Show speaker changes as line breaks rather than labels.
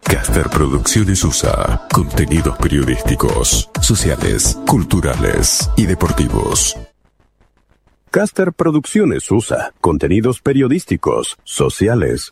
Caster Producciones USA. Contenidos periodísticos, sociales, culturales y deportivos.
Caster Producciones USA. Contenidos periodísticos, sociales,